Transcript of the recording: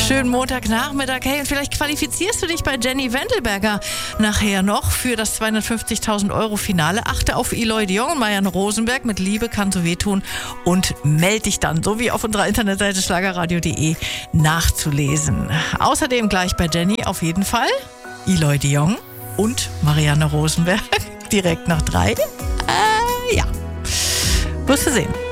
Schönen Montagnachmittag. Hey, und vielleicht qualifizierst du dich bei Jenny Wendelberger nachher noch für das 250.000 Euro Finale. Achte auf Eloy de Jong und Marianne Rosenberg mit Liebe kann so wehtun und melde dich dann, so wie auf unserer Internetseite schlagerradio.de nachzulesen. Außerdem gleich bei Jenny auf jeden Fall Eloy de Jong und Marianne Rosenberg direkt nach 3. Ja, wirst du sehen.